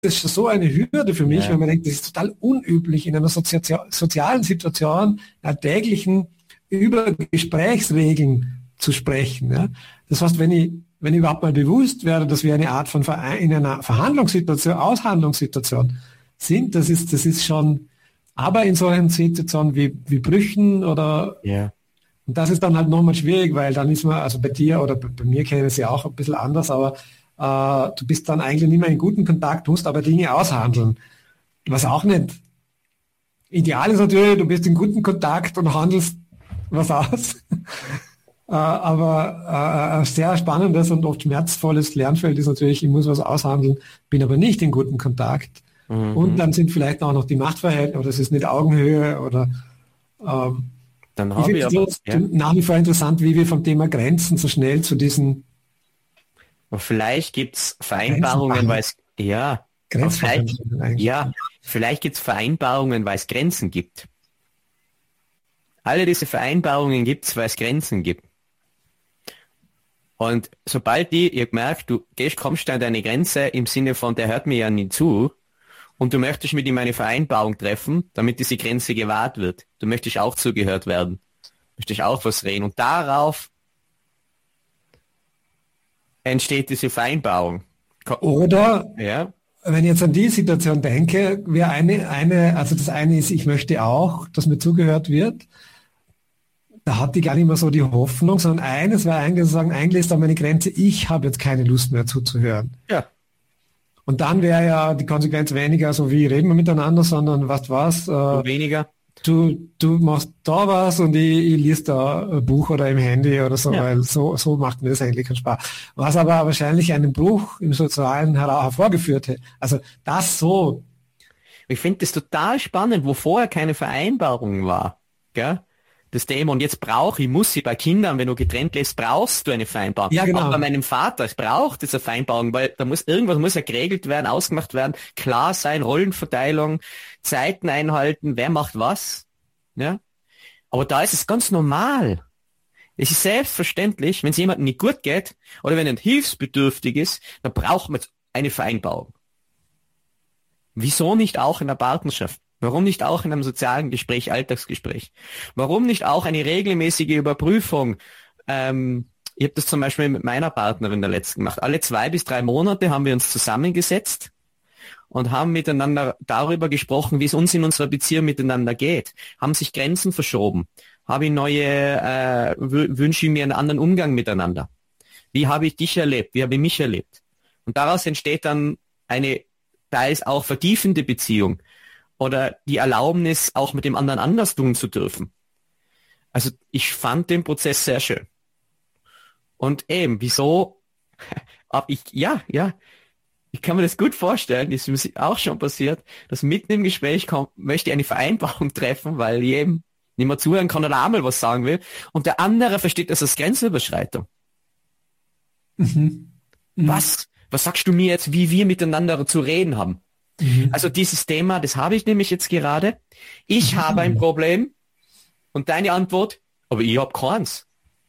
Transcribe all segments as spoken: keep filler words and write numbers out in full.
das schon so eine Hürde für mich, Ja. weil man denkt, das ist total unüblich in einer Sozi sozialen Situation, einer täglichen, über Gesprächsregeln zu sprechen. Ja? Das heißt, wenn ich, wenn ich überhaupt mal bewusst werde, dass wir eine Art von Verein, in einer Verhandlungssituation, Aushandlungssituation sind, das ist, das ist schon, aber in solchen Situationen wie, wie Brüchen oder, Ja. und das ist dann halt nochmal schwierig, weil dann ist man, also bei dir oder bei, bei mir kenne ich es ja auch ein bisschen anders, aber äh, du bist dann eigentlich nicht mehr in guten Kontakt, musst aber Dinge aushandeln. Was auch nicht ideal ist natürlich, du bist in guten Kontakt und handelst was aus. äh, aber äh, ein sehr spannendes und oft schmerzvolles Lernfeld ist natürlich, ich muss was aushandeln, bin aber nicht in guten Kontakt. Mhm. Und dann sind vielleicht auch noch die Machtverhältnisse, oder es ist nicht Augenhöhe, oder ähm, dann ich habe ich finde aber, es ja. nach wie vor interessant, wie wir vom Thema Grenzen so schnell zu diesen Und vielleicht gibt es Vereinbarungen, weil es, ja, vielleicht, ja, vielleicht gibt es Vereinbarungen, weil es Grenzen gibt. Alle diese Vereinbarungen gibt es, weil es Grenzen gibt. Und sobald die, ihr merkt, du gehst, kommst an deine Grenze im Sinne von, der hört mir ja nie zu, und du möchtest mit ihm eine Vereinbarung treffen, damit diese Grenze gewahrt wird. Du möchtest auch zugehört werden. Du möchtest auch was reden. Und darauf entsteht diese Vereinbarung. Oder, ja. Wenn ich jetzt an die Situation denke, wäre eine, eine, also das eine ist, ich möchte auch, dass mir zugehört wird. Da hatte ich gar nicht mehr so die Hoffnung, sondern eines war eigentlich zu sagen, eigentlich ist da meine Grenze, ich habe jetzt keine Lust mehr zuzuhören. Ja. Und dann wäre ja die Konsequenz weniger so, wie reden wir miteinander, sondern was was. Äh, weniger. Du, du machst da was und ich, ich lese da ein Buch oder im Handy oder so, ja. Weil so, so macht mir das eigentlich keinen Spaß. Was aber wahrscheinlich einen Bruch im Sozialen hervorgeführt hätte. Also das so. Ich finde das total spannend, wo vorher keine Vereinbarung war. Gell? Das Thema, und jetzt brauche ich, muss ich bei Kindern, wenn du getrennt lebst, brauchst du eine Vereinbarung. Ja, genau. Auch bei meinem Vater, es braucht diese Vereinbarung, weil da muss irgendwas muss ja geregelt werden, ausgemacht werden, klar sein, Rollenverteilung, Zeiten einhalten, wer macht was. Ja? Aber da ist es ganz normal. Es ist selbstverständlich, wenn es jemandem nicht gut geht oder wenn er hilfsbedürftig ist, dann braucht man eine Vereinbarung. Wieso nicht auch in der Partnerschaft? Warum nicht auch in einem sozialen Gespräch, Alltagsgespräch? Warum nicht auch eine regelmäßige Überprüfung? Ähm, ich habe das zum Beispiel mit meiner Partnerin der letzten gemacht. Alle zwei bis drei Monate haben wir uns zusammengesetzt und haben miteinander darüber gesprochen, wie es uns in unserer Beziehung miteinander geht. Haben sich Grenzen verschoben? Habe ich neue, äh, wünsche ich mir einen anderen Umgang miteinander? Wie habe ich dich erlebt? Wie habe ich mich erlebt? Und daraus entsteht dann eine, da ist auch vertiefende Beziehung. Oder die Erlaubnis, auch mit dem anderen anders tun zu dürfen. Also ich fand den Prozess sehr schön. Und eben, wieso? Aber ich, ja, ja, ich kann mir das gut vorstellen, ist mir auch schon passiert, dass mitten im Gespräch kommt, möchte ich eine Vereinbarung treffen, weil jedem nicht mehr zuhören kann oder einmal was sagen will. Und der andere versteht das als Grenzüberschreitung. Mhm. Mhm. Was? Was sagst du mir jetzt, wie wir miteinander zu reden haben? Also dieses Thema, das habe ich nämlich jetzt gerade. Ich mhm. habe ein Problem und deine Antwort, aber ich habe keins.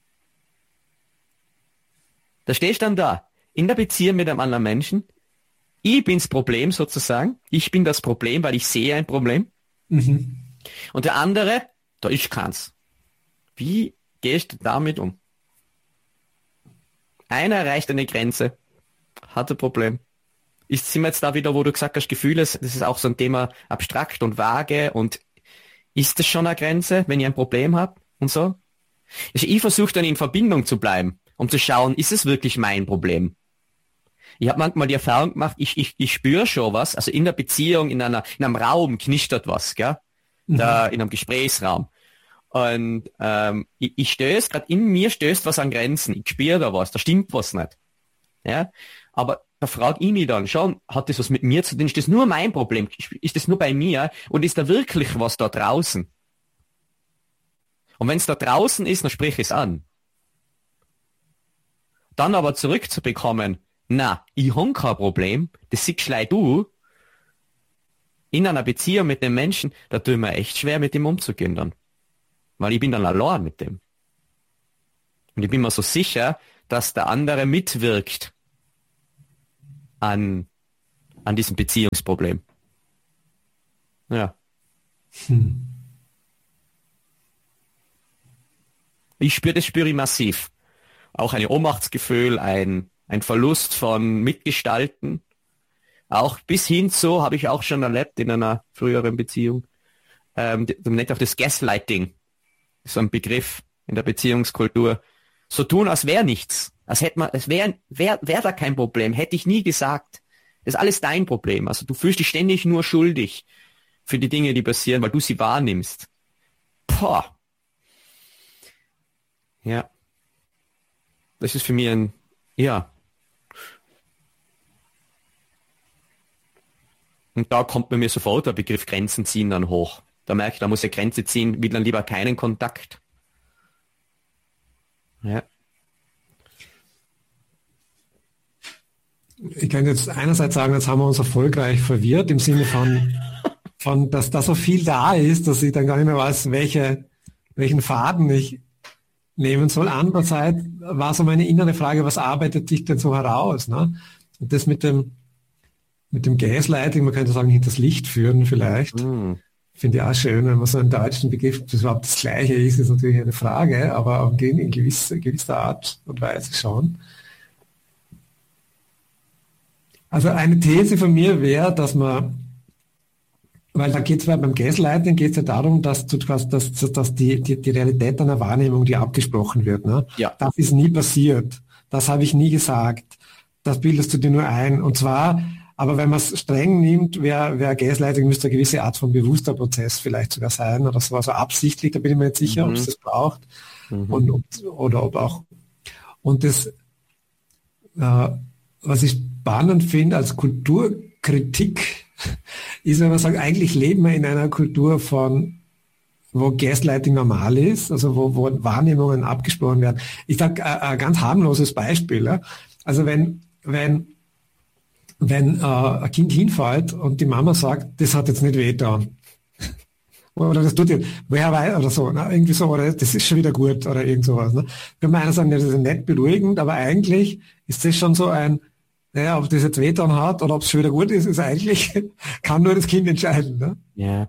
Da stehst du dann da, in der Beziehung mit einem anderen Menschen. Ich bin's Problem sozusagen. Ich bin das Problem, weil ich sehe ein Problem. Mhm. Und der andere, da ist keins. Wie gehst du damit um? Einer erreicht eine Grenze, hat ein Problem. Ist, sind wir jetzt da wieder, wo du gesagt hast, Gefühle, das ist auch so ein Thema abstrakt und vage, und ist das schon eine Grenze, wenn ich ein Problem habe und so? Also ich versuche dann in Verbindung zu bleiben, um zu schauen, ist es wirklich mein Problem? Ich habe manchmal die Erfahrung gemacht, ich, ich, ich spüre schon was, also in der Beziehung, in einer in einem Raum knistert was, gell? Mhm. Da in einem Gesprächsraum. Und ähm, ich, ich stößt, gerade in mir stößt was an Grenzen, ich spüre da was, da stimmt was nicht. Ja? Aber da frage ich mich dann schon, hat das was mit mir zu tun? Ist das nur mein Problem? Ist das nur bei mir? Und ist da wirklich was da draußen? Und wenn es da draußen ist, dann sprich es an. Dann aber zurückzubekommen, na, ich habe kein Problem, das siehst du, in einer Beziehung mit dem Menschen, da tut mir echt schwer, mit dem umzugehen dann. Weil ich bin dann allein mit dem. Und ich bin mir so sicher, dass der andere mitwirkt an an diesem Beziehungsproblem. Ja. Hm. Ich spüre, das spüre ich massiv. Auch ein Ohnmachtsgefühl, ein, ein Verlust von Mitgestalten. Auch bis hin zu, habe ich auch schon erlebt in einer früheren Beziehung, ähm, man nennt auch das Gaslighting, so ein Begriff in der Beziehungskultur. So tun, als wäre nichts. Als hätte man, es wäre wär, wär da kein Problem, hätte ich nie gesagt. Das ist alles dein Problem. Also du fühlst dich ständig nur schuldig für die Dinge, die passieren, weil du sie wahrnimmst. Boah. Ja. Das ist für mich ein, ja. Und da kommt bei mir sofort der Begriff Grenzen ziehen dann hoch. Da merke ich, da muss ich Grenze ziehen, will dann lieber keinen Kontakt. Ja. Ich kann jetzt einerseits sagen, jetzt haben wir uns erfolgreich verwirrt, im Sinne von, von dass da so viel da ist, dass ich dann gar nicht mehr weiß, welche, welchen Faden ich nehmen soll. Andererseits war so meine innere Frage, was arbeitet dich denn so heraus? Ne? Und das mit dem, mit dem Gaslighting, man könnte sagen, hinters Licht führen vielleicht. Mm. Finde ich auch schön, wenn man so einen deutschen Begriff, das überhaupt das Gleiche ist, ist natürlich eine Frage, aber in gewisser, gewisser Art und Weise schon. Also eine These von mir wäre, dass man, weil da geht es ja beim Gaslighting geht es ja darum, dass, du, dass, dass, dass die, die, die Realität einer Wahrnehmung, die abgesprochen wird, ne? Ja. Das ist nie passiert. Das habe ich nie gesagt. Das bildest du dir nur ein. Und zwar, aber wenn man es streng nimmt, wäre wär Gaslighting müsste eine gewisse Art von bewusster Prozess vielleicht sogar sein oder so, also absichtlich, da bin ich mir nicht sicher, mhm. ob es das braucht mhm. und ob, oder ob auch. Und das, äh, was ich spannend finde als Kulturkritik, ist, wenn man sagt, eigentlich leben wir in einer Kultur von, wo Gaslighting normal ist, also wo, wo Wahrnehmungen abgesprochen werden. Ich sage äh, ein ganz harmloses Beispiel. Ja? Also wenn, wenn, wenn äh, ein Kind hinfällt und die Mama sagt, das hat jetzt nicht wehgetan. Oder das tut jetzt, woher weiß, oder so, ne? Irgendwie so, oder das ist schon wieder gut, oder irgend sowas. Ne? Kann man einer sagen, das ist nicht beruhigend, aber eigentlich ist das schon so ein, naja, ob das jetzt wehgetan hat oder ob es schon wieder gut ist, ist eigentlich, kann nur das Kind entscheiden. Ne? Ja.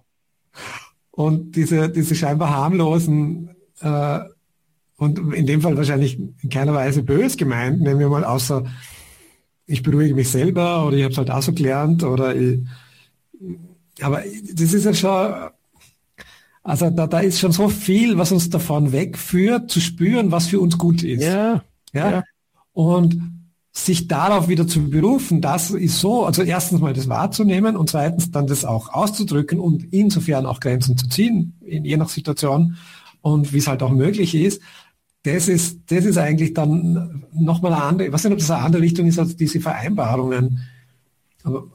Und diese, diese scheinbar harmlosen, äh, und in dem Fall wahrscheinlich in keiner Weise bös gemeint, nehmen wir mal, außer ich beruhige mich selber oder ich habe es halt auch so gelernt oder ich, aber das ist ja schon, also da, da ist schon so viel, was uns davon wegführt, zu spüren, was für uns gut ist. Ja. Ja. ja. Und sich darauf wieder zu berufen, das ist so, also erstens mal das wahrzunehmen und zweitens dann das auch auszudrücken und insofern auch Grenzen zu ziehen, in, je nach Situation und wie es halt auch möglich ist, das ist, das ist eigentlich dann nochmal eine andere, ich weiß nicht, ob das eine andere Richtung ist als diese Vereinbarungen. Aber,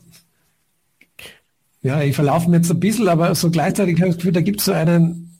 ja, ich verlaufe mir jetzt ein bisschen, aber so gleichzeitig habe ich das Gefühl, da gibt es so einen,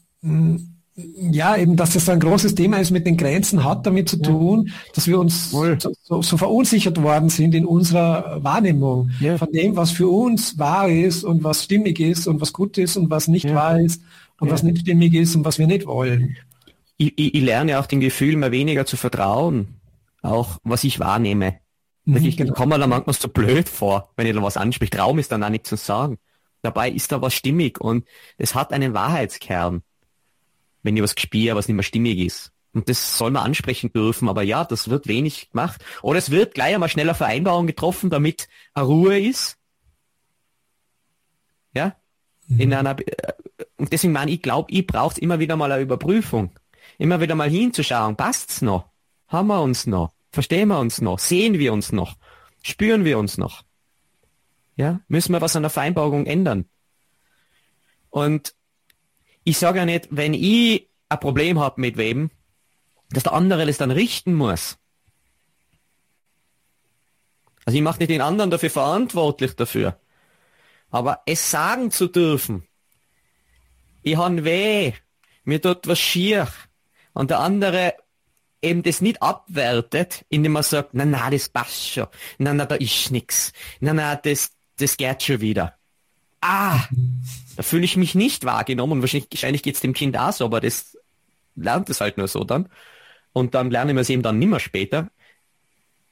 ja, eben, dass das ein großes Thema ist mit den Grenzen, hat damit zu tun, ja. dass wir uns so, so verunsichert worden sind in unserer Wahrnehmung ja. von dem, was für uns wahr ist und was stimmig ist und was gut ist und was nicht ja. wahr ist und ja. was nicht stimmig ist und was wir nicht wollen. Ich, ich, ich lerne auch den Gefühlen mal weniger zu vertrauen, auch was ich wahrnehme. Mhm, ich genau. komme mir da manchmal so blöd vor, wenn ich da was anspricht. Traum ist dann auch nicht zu sagen. Dabei ist da was stimmig und es hat einen Wahrheitskern. Wenn ich was spiele, was nicht mehr stimmig ist. Und das soll man ansprechen dürfen, aber ja, das wird wenig gemacht. Oder es wird gleich einmal schneller Vereinbarung getroffen, damit eine Ruhe ist. Ja? Mhm. In einer, und deswegen meine ich, glaube, ich brauche immer wieder mal eine Überprüfung. Immer wieder mal hinzuschauen, passt's noch? Haben wir uns noch? Verstehen wir uns noch? Sehen wir uns noch? Spüren wir uns noch? Ja? Müssen wir was an der Vereinbarung ändern? Und ich sage ja nicht, wenn ich ein Problem habe mit wem, dass der andere das dann richten muss. Also ich mache nicht den anderen dafür verantwortlich dafür. Aber es sagen zu dürfen, ich habe weh, mir tut was schier, und der andere eben das nicht abwertet, indem man sagt, na na, das passt schon, na na, da ist nix, na na, das, das geht schon wieder. Ah, da fühle ich mich nicht wahrgenommen und wahrscheinlich, wahrscheinlich geht es dem Kind auch so, aber das lernt es halt nur so dann. Und dann lernen wir es eben dann nimmer später.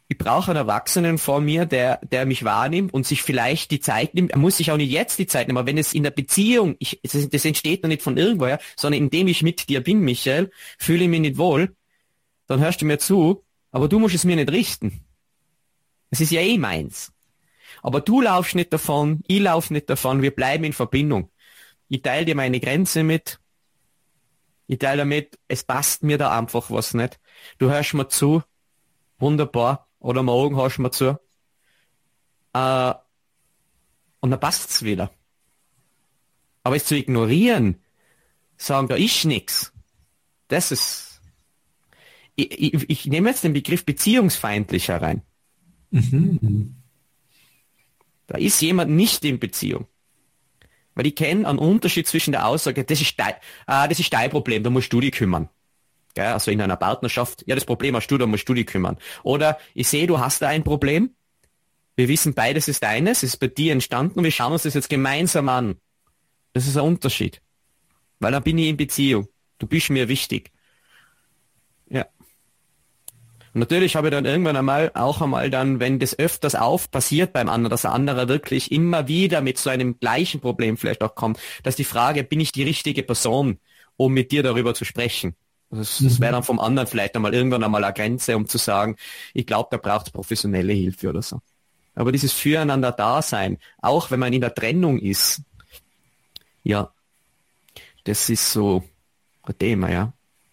Ich brauche einen Erwachsenen vor mir, der, der mich wahrnimmt und sich vielleicht die Zeit nimmt. Er muss sich auch nicht jetzt die Zeit nehmen, aber wenn es in der Beziehung, ich, das, das entsteht noch nicht von irgendwoher, sondern indem ich mit dir bin, Michael, fühle ich mich nicht wohl, dann hörst du mir zu, aber du musst es mir nicht richten. Es ist ja eh meins. Aber du laufst nicht davon, ich lauf nicht davon, wir bleiben in Verbindung. Ich teile dir meine Grenze mit, ich teile damit, es passt mir da einfach was nicht. Du hörst mir zu, wunderbar. Oder morgen hörst du mir zu. Äh, und dann passt's wieder. Aber es zu ignorieren, sagen, da ist nichts. Das ist... Ich, ich, ich nehme jetzt den Begriff beziehungsfeindlich herein. Mhm. Da ist jemand nicht in Beziehung. Weil ich kenne einen Unterschied zwischen der Aussage, das ist dein, äh, das ist dein Problem, da musst du dich kümmern. Ja, also in einer Partnerschaft, ja, das Problem hast du, da musst du dich kümmern. Oder ich sehe, du hast da ein Problem. Wir wissen, beides ist deines, ist bei dir entstanden und wir schauen uns das jetzt gemeinsam an. Das ist ein Unterschied. Weil dann bin ich in Beziehung. Du bist mir wichtig. Ja. Und natürlich habe ich dann irgendwann einmal, auch einmal dann, wenn das öfters auf passiert beim anderen, dass der andere wirklich immer wieder mit so einem gleichen Problem vielleicht auch kommt, dass die Frage, bin ich die richtige Person, um mit dir darüber zu sprechen? Das, das wäre dann vom anderen vielleicht einmal irgendwann einmal eine Grenze, um zu sagen, ich glaube, da braucht es professionelle Hilfe oder so. Aber dieses Füreinander-Dasein, auch wenn man in der Trennung ist, ja, das ist so ein Thema, ja.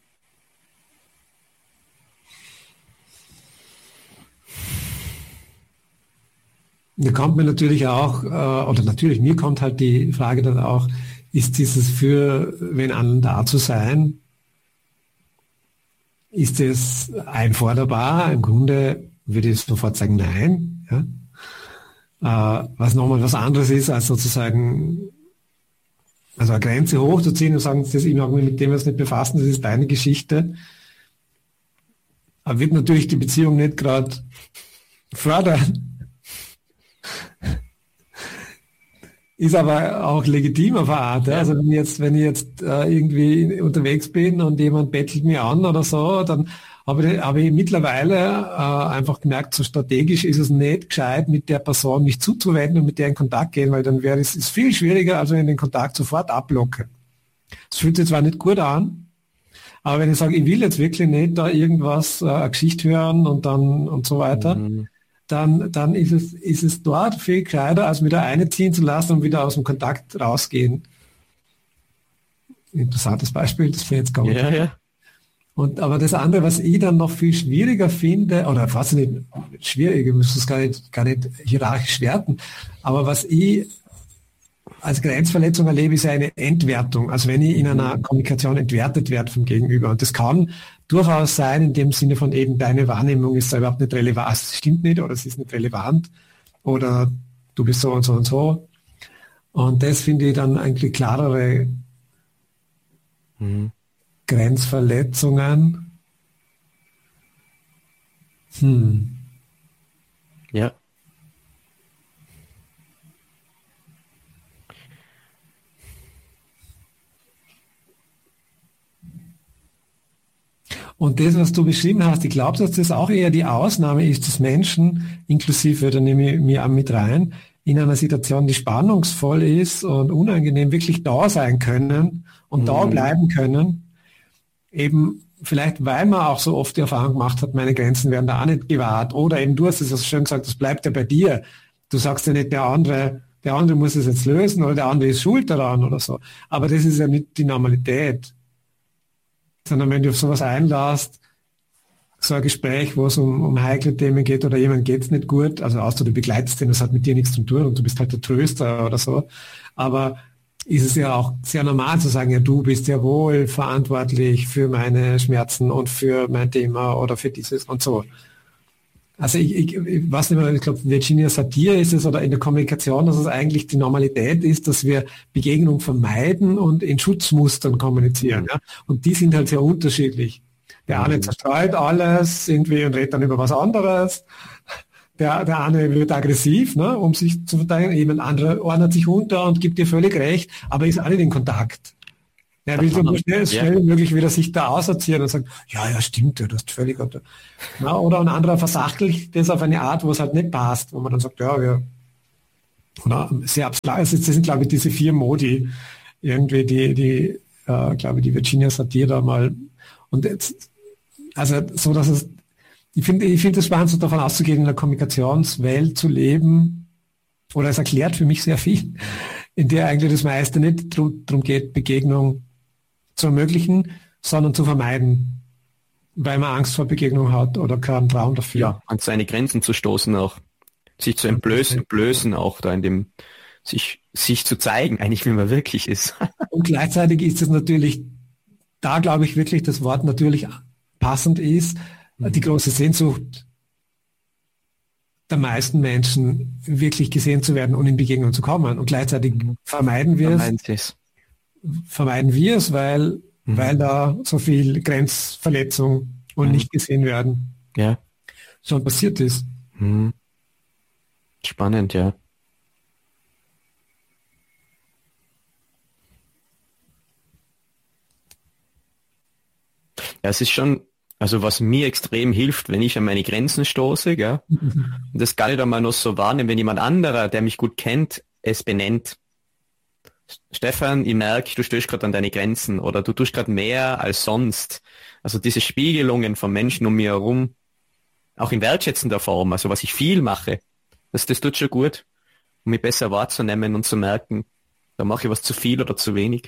Da kommt mir natürlich auch, äh, oder natürlich, mir kommt halt die Frage dann auch, ist dieses für wen anderen da zu sein, ist es einforderbar? Im Grunde würde ich sofort sagen, nein. Ja? Äh, was nochmal was anderes ist, als sozusagen also eine Grenze hochzuziehen und sagen, das ist immer mit dem wir uns nicht befassen, das ist deine Geschichte. Aber wird natürlich die Beziehung nicht gerade fördern. Ist aber auch legitim auf eine Art. Ja? Also wenn ich jetzt, wenn ich jetzt äh, irgendwie unterwegs bin und jemand bettelt mir an oder so, dann habe ich, habe ich mittlerweile äh, einfach gemerkt, so strategisch ist es nicht gescheit, mit der Person mich zuzuwenden und mit der in Kontakt gehen, weil dann wäre es ist viel schwieriger, als wenn ich den Kontakt sofort abblocke. Das fühlt sich zwar nicht gut an, aber wenn ich sage, ich will jetzt wirklich nicht da irgendwas, äh, eine Geschichte hören und dann und so weiter, mhm. dann, dann ist es, ist es dort viel gescheiter, als wieder eine ziehen zu lassen und wieder aus dem Kontakt rausgehen. Interessantes Beispiel, das mir jetzt gar nicht. Ja, ja. Und, aber das andere, was ich dann noch viel schwieriger finde, oder fast nicht schwierig, ich muss das gar nicht, gar nicht hierarchisch werten, aber was ich als Grenzverletzung erlebe, ist eine Entwertung. Also wenn ich in einer Kommunikation entwertet werde vom Gegenüber. Und das kann durchaus sein, in dem Sinne von eben, deine Wahrnehmung ist da überhaupt nicht relevant, es stimmt nicht, oder es ist nicht relevant, oder du bist so und so und so. Und das finde ich dann eigentlich klarere mhm. Grenzverletzungen. Hm. Ja. Und das, was du beschrieben hast, ich glaube, dass das auch eher die Ausnahme ist, dass Menschen, inklusive, da nehme ich mir mit rein, in einer Situation, die spannungsvoll ist und unangenehm, wirklich da sein können und mhm. da bleiben können. Eben vielleicht, weil man auch so oft die Erfahrung gemacht hat, meine Grenzen werden da auch nicht gewahrt. Oder eben, du hast es ja schön gesagt, das bleibt ja bei dir. Du sagst ja nicht, der andere, der andere muss es jetzt lösen oder der andere ist schuld daran oder so. Aber das ist ja nicht die Normalität. Sondern wenn du auf sowas einlässt, so ein Gespräch, wo es um, um heikle Themen geht oder jemand geht's nicht gut, also außer du begleitest den, das hat mit dir nichts zu tun und du bist halt der Tröster oder so. Aber ist es ja auch sehr normal zu sagen, ja, du bist ja wohl verantwortlich für meine Schmerzen und für mein Thema oder für dieses und so. Also ich, ich, ich weiß nicht mehr, ich glaube, Virginia Satir ist es oder in der Kommunikation, dass es eigentlich die Normalität ist, dass wir Begegnung vermeiden und in Schutzmustern kommunizieren. Ja? Und die sind halt sehr unterschiedlich. Der eine zerstreut alles irgendwie und redet dann über was anderes. Der, der eine wird aggressiv, ne, um sich zu verteidigen. Jemand anderer ordnet sich unter und gibt dir völlig recht, aber ist auch nicht in Kontakt. Er will so schnell, schnell wie möglich wieder sich da auserziehen und sagen, ja, ja, stimmt, ja, du hast völlig. Oder, ja, oder ein anderer versachlicht das auf eine Art, wo es halt nicht passt, wo man dann sagt, ja, wir, oder sehr abstrakt. Also das sind, glaube ich, diese vier Modi, irgendwie, die, die, äh, glaube ich, die Virginia Satir da mal, und jetzt, also so, dass es, ich finde, ich finde es spannend, so davon auszugehen, in der Kommunikationswelt zu leben, oder es erklärt für mich sehr viel, in der eigentlich das meiste nicht darum geht, Begegnung zu ermöglichen, sondern zu vermeiden, weil man Angst vor Begegnung hat oder keinen Traum dafür. Ja, an seine Grenzen zu stoßen auch, sich zu entblößen, blößen auch da in dem, sich, sich zu zeigen, eigentlich wie man wirklich ist. Und gleichzeitig ist es natürlich, da glaube ich wirklich, das Wort natürlich passend ist, mhm. die große Sehnsucht der meisten Menschen, wirklich gesehen zu werden und in Begegnung zu kommen. Und gleichzeitig vermeiden wir es, vermeiden wir es, weil, mhm. weil da so viel Grenzverletzung und mhm. nicht gesehen werden ja. schon passiert ist. Mhm. Spannend, ja. Ja, es ist schon, also was mir extrem hilft, wenn ich an meine Grenzen stoße, gell, mhm. und das gar nicht einmal noch so wahrnehmen, wenn jemand anderer, der mich gut kennt, es benennt. Stefan, ich merke, du stößt gerade an deine Grenzen oder du tust gerade mehr als sonst. Also diese Spiegelungen von Menschen um mir herum, auch in wertschätzender Form, also was ich viel mache, das, das tut schon gut, um mich besser wahrzunehmen und zu merken, da mache ich was zu viel oder zu wenig.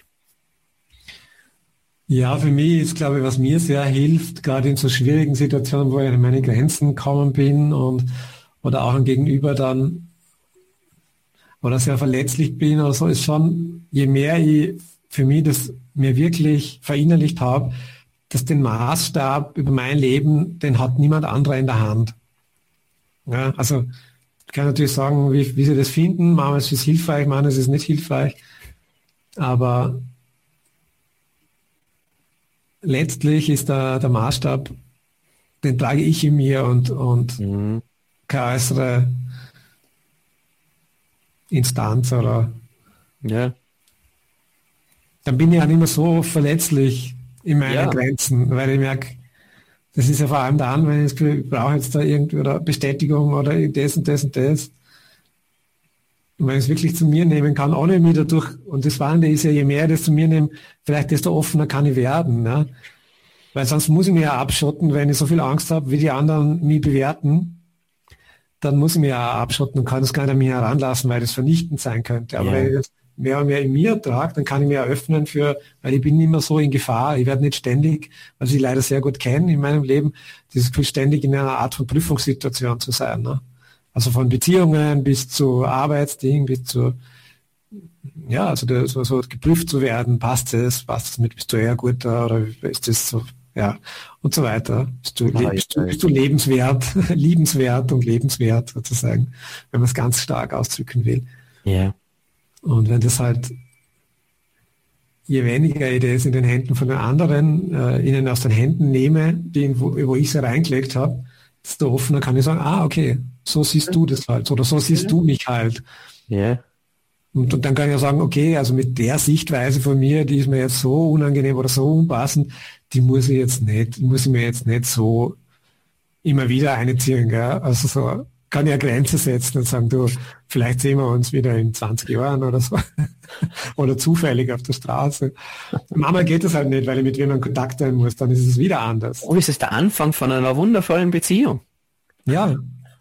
Ja, für mich ist, glaube ich, was mir sehr hilft, gerade in so schwierigen Situationen, wo ich an meine Grenzen gekommen bin und oder auch ein Gegenüber dann oder sehr verletzlich bin oder so, ist schon, je mehr ich für mich das mir wirklich verinnerlicht habe, dass den Maßstab über mein Leben, den hat niemand anderer in der Hand. Ja, also ich kann natürlich sagen, wie, wie sie das finden, manchmal ist es hilfreich, manchmal ist es nicht hilfreich, aber letztlich ist der, der Maßstab, den trage ich in mir und, und mhm. keine äußere Instanz oder ja. Dann bin ich auch nicht mehr so verletzlich in meinen ja. Grenzen, weil ich merke, das ist ja vor allem dann, wenn ich, ich brauche jetzt da irgendwie oder Bestätigung oder das und das und das. Und wenn ich es wirklich zu mir nehmen kann, ohne mir dadurch, und das Spannende ist ja, je mehr ich das zu mir nehme, vielleicht desto offener kann ich werden. Ne? Weil sonst muss ich mich ja abschotten, wenn ich so viel Angst habe, wie die anderen mich bewerten, dann muss ich mich ja abschotten und kann das gar nicht an mich heranlassen, weil das vernichtend sein könnte. Aber yeah. wenn ich das mehr und mehr in mir trage, dann kann ich mich eröffnen für, weil ich bin immer so in Gefahr, ich werde nicht ständig, was ich leider sehr gut kenne in meinem Leben, dieses Gefühl, ständig in einer Art von Prüfungssituation zu sein. Ne? Also von Beziehungen bis zu Arbeitsdingen, bis zu, ja, also der, so, so geprüft zu werden, passt es, passt es mit, bist du eher gut da oder ist das so, ja, und so weiter. Bist du, ah, bist, du, bist du lebenswert, liebenswert und lebenswert sozusagen, wenn man es ganz stark ausdrücken will. Ja. Yeah. Und wenn das halt, je weniger ich das in den Händen von den anderen, äh, ihnen aus den Händen nehme, die, wo, wo ich sie reingelegt habe, desto offener kann ich sagen, ah, okay, so siehst du das halt, oder so siehst ja. du mich halt. Ja. Yeah. Und, und dann kann ich ja sagen, okay, also mit der Sichtweise von mir, die ist mir jetzt so unangenehm oder so unpassend, die muss ich jetzt nicht, muss ich mir jetzt nicht so immer wieder einziehen, gell? Also so kann ich eine Grenze setzen und sagen, du, vielleicht sehen wir uns wieder in zwanzig Jahren oder so. Oder zufällig auf der Straße. Manchmal geht das halt nicht, weil ich mit jemandem Kontakt sein muss, dann ist es wieder anders. Oh, ist es der Anfang von einer wundervollen Beziehung? Ja.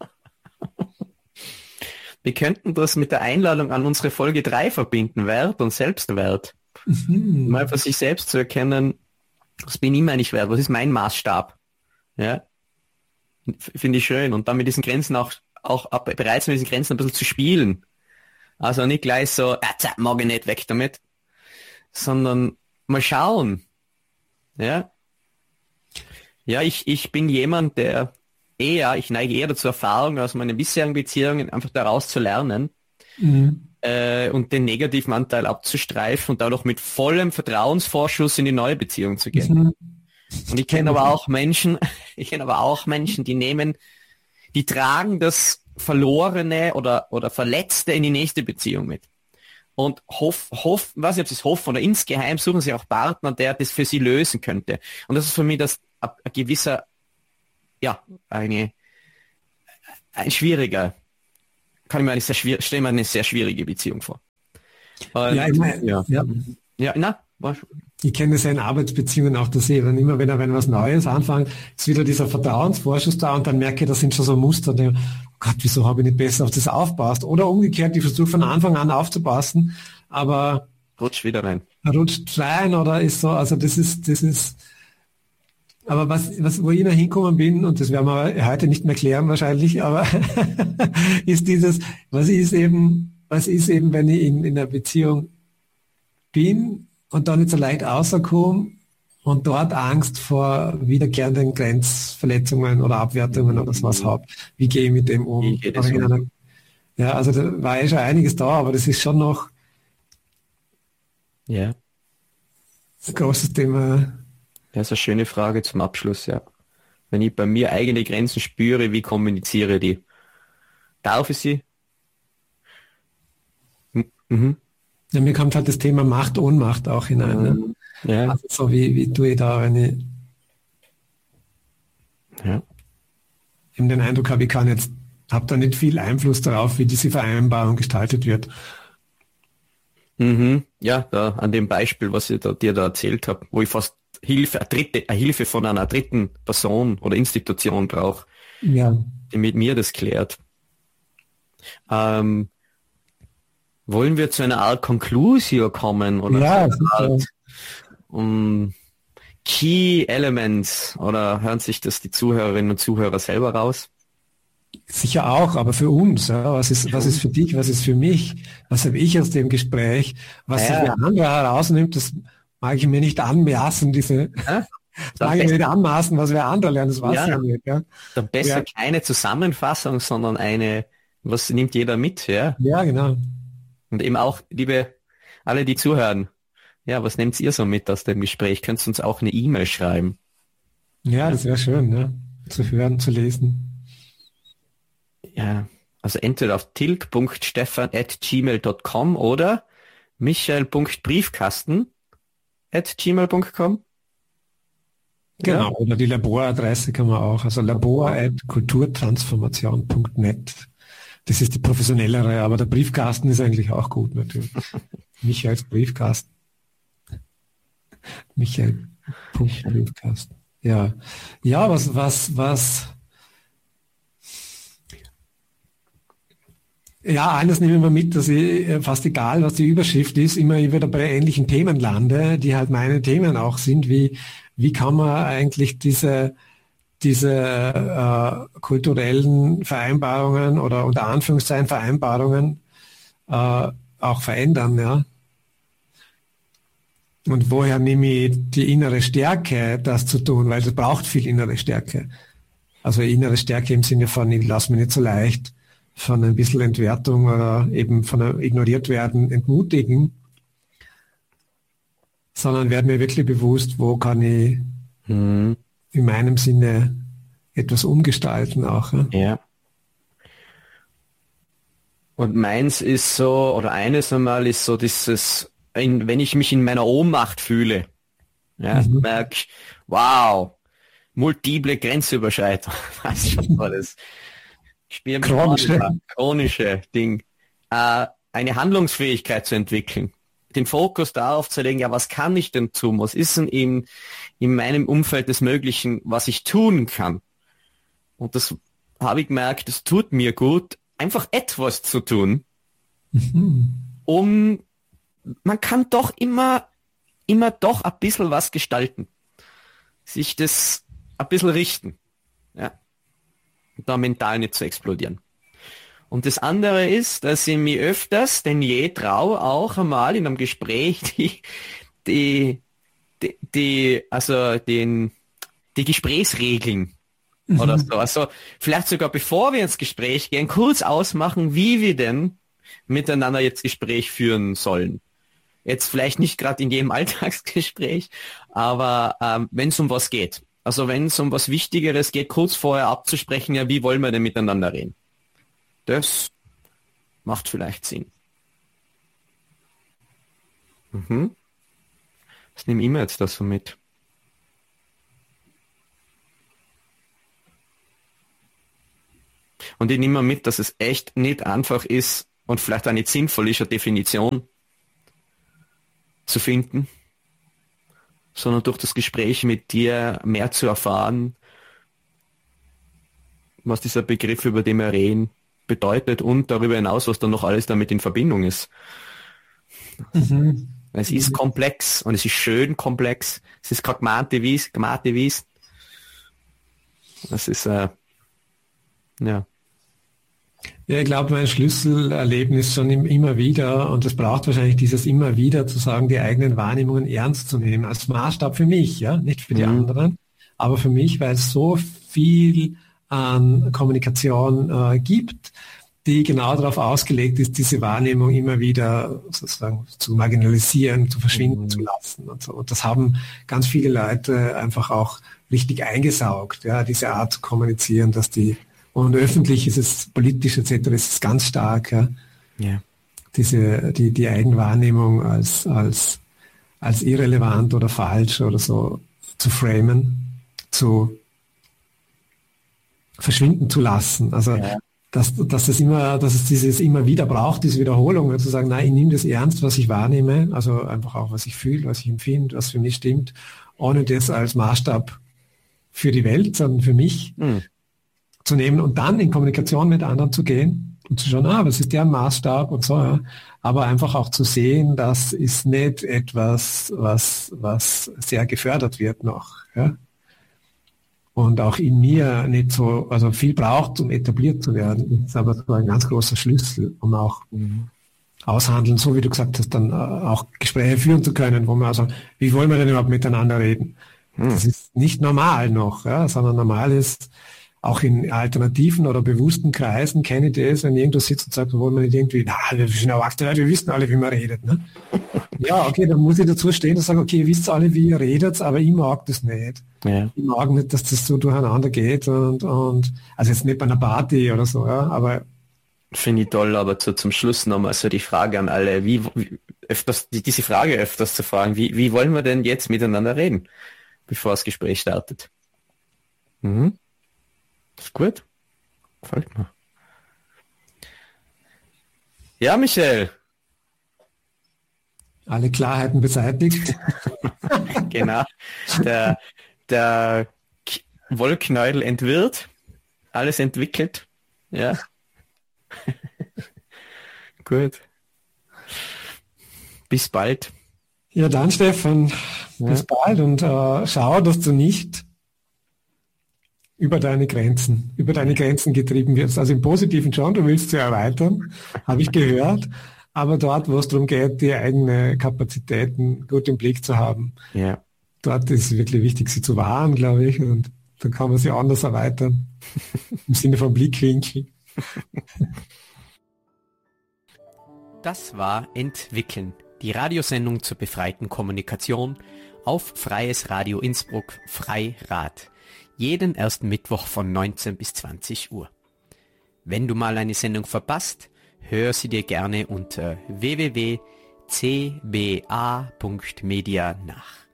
Wir könnten das mit der Einladung an unsere Folge drei verbinden, Wert und Selbstwert. Mhm. Mal für sich selbst zu erkennen, was bin ich mir nicht wert, was ist mein Maßstab? Ja, finde ich schön. Und dann mit diesen Grenzen auch, auch ab, bereits mit diesen Grenzen ein bisschen zu spielen. Also nicht gleich so, äh, mag ich nicht, weg damit. Sondern mal schauen. Ja, ja ich, ich bin jemand, der eher, ich neige eher dazu, Erfahrungen aus meinen bisherigen Beziehungen einfach daraus zu lernen mhm. äh, und den negativen Anteil abzustreifen und dadurch mit vollem Vertrauensvorschuss in die neue Beziehung zu gehen. Mhm. Und ich kenne aber auch Menschen, ich kenne aber auch Menschen, die nehmen, die tragen das Verlorene oder, oder Verletzte in die nächste Beziehung mit. und hoff, hoff, weiß nicht, ob sie es hoffen oder insgeheim suchen sie auch Partner, der das für sie lösen könnte. Und das ist für mich das ein, ein gewisser, ja, eine, ein schwieriger, kann ich mir eine sehr schwierig, stelle mir eine sehr schwierige Beziehung vor. Und, ja, ich mein, ja, ja. ja, na, war, ich kenne das ja in Arbeitsbeziehungen auch, dass ich dann immer, wenn er wenn was Neues anfängt, ist wieder dieser Vertrauensvorschuss da und dann merke ich, das sind schon so Muster, die, oh Gott, wieso habe ich nicht besser auf das aufpasst? Oder umgekehrt, ich versuche von Anfang an aufzupassen, aber rutscht wieder rein. Rutscht rein oder ist so, also das ist, das ist, aber was, was, wo ich noch hinkommen bin, und das werden wir heute nicht mehr klären wahrscheinlich, aber ist dieses, was ist eben, was ist eben, wenn ich in, in einer Beziehung bin und da nicht so leicht rauskomme und dort Angst vor wiederkehrenden Grenzverletzungen oder Abwertungen oder sowas habe. Wie gehe ich mit dem um? Wie geht es um? Einer, ja, also da war ja schon einiges da, aber das ist schon noch ja. ein großes Thema. Das ist eine schöne Frage zum Abschluss, ja. Wenn ich bei mir eigene Grenzen spüre, wie kommuniziere ich die? Darf ich sie? Mhm. Ja, mir kommt halt das Thema Macht, Ohnmacht auch hinein. Ne? Ja. Also so wie, wie tue ich da, wenn ich ja. eben den Eindruck habe, ich kann jetzt, habe da nicht viel Einfluss darauf, wie diese Vereinbarung gestaltet wird. Mhm. Ja, da an dem Beispiel, was ich da, dir da erzählt habe, wo ich fast Hilfe, eine dritte, eine Hilfe von einer dritten Person oder Institution brauche, ja. die mit mir das klärt. Ähm, wollen wir zu einer Art Conclusio kommen oder ja, zu einer Art um, Key Elements oder hören sich das die Zuhörerinnen und Zuhörer selber raus? Sicher auch, aber für uns, ja, was ist, was ist für dich, was ist für mich, was habe ich aus dem Gespräch, was ja. sich der andere herausnimmt, das mag ich mir nicht anmaßen, diese, ja? mag ich mir nicht anmaßen, was wer andere lernt, das weiß ja. ja nicht. Ja. Dann besser ja. keine Zusammenfassung, sondern eine, was nimmt jeder mit, ja? Ja, genau. Und eben auch, liebe, alle, die zuhören, ja, was nehmt ihr so mit aus dem Gespräch? Könnt ihr uns auch eine E-Mail schreiben? Ja, ja. Das wäre schön, ja, zu hören, zu lesen. Ja, also entweder auf tilg punkt stefan at gmail punkt com oder michael punkt briefkasten at gmail punkt com. Genau, ja. oder die Laboradresse kann man auch, also labor at kulturtransformation punkt net. Das ist die professionellere, aber der Briefkasten ist eigentlich auch gut natürlich. Michaels Briefkasten. Michael Punkt Briefkasten. Ja, ja, was, was, was. Ja, eines nehme ich mal mit, dass ich fast egal, was die Überschrift ist, immer wieder bei ähnlichen Themen lande, die halt meine Themen auch sind, wie, wie kann man eigentlich diese, diese äh, kulturellen Vereinbarungen oder unter Anführungszeichen Vereinbarungen äh, auch verändern, ja. Und woher nehme ich die innere Stärke, das zu tun, weil es braucht viel innere Stärke. Also innere Stärke im Sinne von, ich lasse mich nicht so leicht von ein bisschen Entwertung oder eben von einem ignoriert werden entmutigen, sondern werde mir wirklich bewusst, wo kann ich hm. in meinem Sinne etwas umgestalten auch. Ja. ja. Und meins ist so, oder eines einmal ist so dieses, in, wenn ich mich in meiner Ohnmacht fühle, ja, mhm. merke, wow, multiple Grenzüberschreitung, was schon alles. Spielen chronische. chronische Ding, äh, eine Handlungsfähigkeit zu entwickeln, den Fokus darauf zu legen, ja, was kann ich denn tun, was ist denn in, in meinem Umfeld des Möglichen, was ich tun kann. Und das habe ich gemerkt, das tut mir gut, einfach etwas zu tun, mhm. um, man kann doch immer, immer doch ein bisschen was gestalten, sich das ein bisschen richten, ja. Da mental nicht zu explodieren. Und das andere ist, dass ich mir öfters denn je traue, auch einmal in einem Gespräch die, die, die, die also den, die Gesprächsregeln mhm. oder so. Also vielleicht sogar bevor wir ins Gespräch gehen, kurz ausmachen, wie wir denn miteinander jetzt Gespräch führen sollen. Jetzt vielleicht nicht gerade in jedem Alltagsgespräch, aber ähm, wenn es um was geht. Also wenn es um was Wichtigeres geht, kurz vorher abzusprechen, ja, wie wollen wir denn miteinander reden? Das macht vielleicht Sinn. Mhm. Das nehme ich mir jetzt da so mit. Und ich nehme mit, dass es echt nicht einfach ist und vielleicht auch nicht sinnvoll ist, eine Definition zu finden, sondern durch das Gespräch mit dir mehr zu erfahren, was dieser Begriff, über den wir reden, bedeutet und darüber hinaus, was dann noch alles damit in Verbindung ist. Mhm. Es ist komplex und es ist schön komplex. Es ist kein gemahte Wies, gemahte Wies. Das ist, äh, ja. Ja, ich glaube, mein Schlüsselerlebnis schon immer wieder, und es braucht wahrscheinlich dieses immer wieder zu sagen, die eigenen Wahrnehmungen ernst zu nehmen, als Maßstab für mich, ja, nicht für die mhm. anderen, aber für mich, weil es so viel an Kommunikation äh, gibt, die genau darauf ausgelegt ist, diese Wahrnehmung immer wieder sozusagen zu marginalisieren, zu verschwinden mhm. zu lassen und so. Und das haben ganz viele Leute einfach auch richtig eingesaugt, ja, diese Art zu kommunizieren, dass die, und öffentlich ist es, politisch et cetera ist es ganz stark, ja. Yeah. Diese, die, die Eigenwahrnehmung als, als, als irrelevant oder falsch oder so zu framen, zu verschwinden zu lassen. Also, ja. dass, dass es immer, dass es dieses immer wieder braucht, diese Wiederholung, zu sagen, nein, ich nehme das ernst, was ich wahrnehme, also einfach auch, was ich fühle, was ich empfinde, was für mich stimmt, ohne das als Maßstab für die Welt, sondern für mich mhm. zu nehmen und dann in Kommunikation mit anderen zu gehen und zu schauen, ah, was ist der Maßstab und so, ja. Aber einfach auch zu sehen, das ist nicht etwas, was, was sehr gefördert wird noch, ja. Und auch in mir nicht so, also viel braucht, um etabliert zu werden. Das ist aber so ein ganz großer Schlüssel, um auch mhm. aushandeln, so wie du gesagt hast, dann auch Gespräche führen zu können, wo man also, wie wollen wir denn überhaupt miteinander reden? Mhm. Das ist nicht normal noch, ja, sondern normal ist, auch in alternativen oder bewussten Kreisen kenne ich das, wenn irgendwo sitzt und sagt, wo man nicht irgendwie, na, wir sind Erwachsene, wir wissen alle, wie man redet. Ne? Ja, okay, dann muss ich dazu stehen und sagen, okay, ihr wisst alle, wie ihr redet, aber ich mag das nicht. Ja. Ich mag nicht, dass das so durcheinander geht und, und also jetzt nicht bei einer Party oder so, ja, aber finde ich toll, aber zu, zum Schluss nochmal so die Frage an alle, wie, wie öfters, die, diese Frage öfters zu fragen, wie, wie wollen wir denn jetzt miteinander reden, bevor das Gespräch startet? Mhm. Ist gut. Gefällt mir. Ja, Michael. Alle Klarheiten beseitigt. Genau. Der, der Wollknäuel entwirrt. Alles entwickelt. Ja. Gut. Bis bald. Ja, dann, Stefan. Ja. Bis bald und äh, schau, dass du nicht über deine Grenzen, über deine Grenzen getrieben wirst. Also im Positiven schon, du willst sie erweitern, habe ich gehört, aber dort, wo es darum geht, die eigenen Kapazitäten gut im Blick zu haben, ja. dort ist es wirklich wichtig, sie zu wahren, glaube ich, und dann kann man sie anders erweitern, im Sinne von Blickwinkel. Das war Entwickeln, die Radiosendung zur befreiten Kommunikation auf Freies Radio Innsbruck, Freirad. Jeden ersten Mittwoch von neunzehn bis zwanzig Uhr. Wenn du mal eine Sendung verpasst, hör sie dir gerne unter w w w punkt c b a punkt media nach.